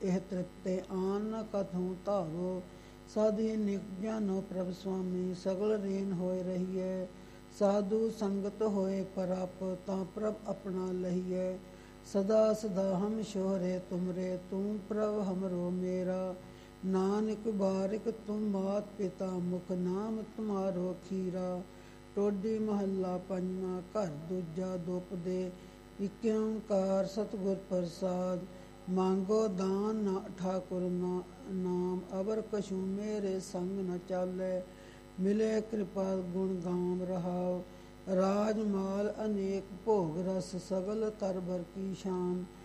ਇਹ ਤ੍ਰਿਪਤੇ ਆਨ ਨ ਕਥੂ ਧਾਵੋ। ਸਾਧੀ ਨਿਕ ਜਾਨੋ ਪ੍ਰਭ ਸੁਆਮੀ ਸਗਲ ਰੇਨ ਹੋਏ ਰਹੀਐ। ਸਾਧੂ ਸੰਗਤ ਹੋਏ ਪਰਪ ਤਾਂ ਪ੍ਰਭ ਆਪਣਾ ਲਹੀਐ। ਸਦਾ ਸਦਾ ਹਮ ਸ਼ੋਹਰੇ ਤੁਮਰੇ ਤੂੰ ਪ੍ਰਭ ਹਮਰੋ ਮੇਰਾ। ਨਾਨਕ ਬਾਰਿਕ ਤੁਮ ਮਾਤ ਪਿਤਾ ਮੁਖ ਨਾਮ ਤੁਮਾਰੋ ਖੀਰਾ। ਟੋਡੀ ਮਹੱਲਾ ਪੰਜਵਾਂ ਘਰ ਦੂਜਾ ਦੁਪਦੇ। ਇਕ ਓਂਕਾਰ ਸਤਿਗੁਰ ਪ੍ਰਸਾਦ। ਮੰਗੋ ਦਾਨ ਨਾ ਠਾਕੁਰ ਨਾਮ ਅਵਰ ਕਛੂ ਮੇਰੇ ਸੰਗ ਨ ਚਾਲੈ। ਮਿਲੇ ਕਿਰਪਾ ਗੁਣ ਗਾਮ ਰਹਾਉ। ਰਾਜ ਮਾਲ ਅਨੇਕ ਭੋਗ ਰਸ ਸਗਲ ਤਰਬਰ ਕੀ ਸ਼ਾਨ।